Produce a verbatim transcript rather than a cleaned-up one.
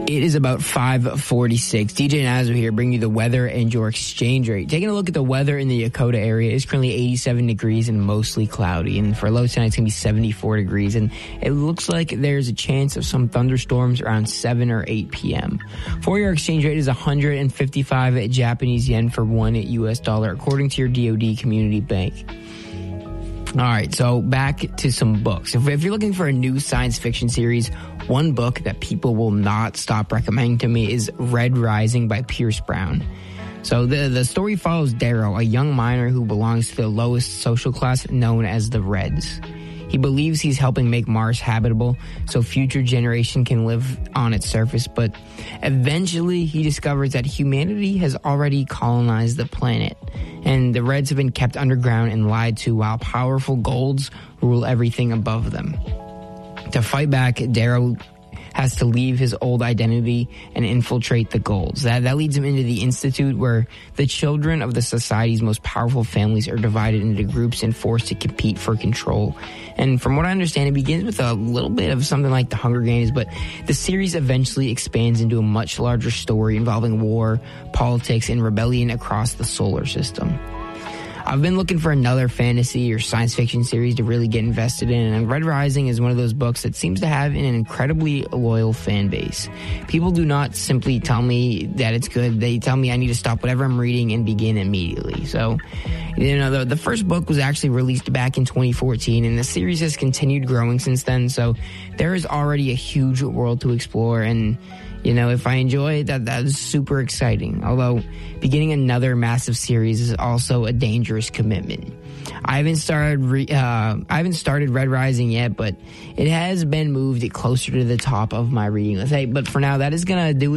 It is about five forty-six. D J Nazar here, bringing you the weather and your exchange rate. Taking a look at the weather in the Yokota area, it's currently eighty-seven degrees and mostly cloudy. And for a low tonight, it's going to be seventy-four degrees. And it looks like there's a chance of some thunderstorms around seven or eight p.m. For your exchange rate is one hundred fifty-five Japanese yen for one U S dollar, according to your D O D Community Bank. All right, so back to some books. If, if you're looking for a new science fiction series, one book that people will not stop recommending to me is Red Rising by Pierce Brown. So the the story follows Darrow, a young miner who belongs to the lowest social class known as the Reds. He believes he's helping make Mars habitable so future generation can live on its surface, but eventually he discovers that humanity has already colonized the planet, and the Reds have been kept underground and lied to while powerful golds rule everything above them. To fight back, Darrow has to leave his old identity and infiltrate the golds. That that leads him into the Institute, where the children of the society's most powerful families are divided into groups and forced to compete for control. And from what I understand, it begins with a little bit of something like the Hunger Games, but the series eventually expands into a much larger story involving war, politics, and rebellion across the solar system. I've been looking for another fantasy or science fiction series to really get invested in, and Red Rising is one of those books that seems to have an incredibly loyal fan base. People do not simply tell me that it's good. They tell me I need to stop whatever I'm reading and begin immediately. So, you know, the, the first book was actually released back in twenty fourteen, and the series has continued growing since then. So there is already a huge world to explore, and you know, if I enjoy it, that, that is super exciting. Although, beginning another massive series is also a dangerous commitment. I haven't started re, uh, I haven't started Red Rising yet, but it has been moved closer to the top of my reading list. Hey, but for now, that is going to do it.